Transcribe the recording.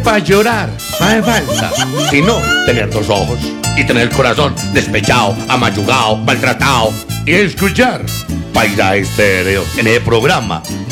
para llorar, no hace falta, sino tener dos ojos y tener el corazón despechado, amayugado, maltratado y escuchar Paisa Estéreo en el programa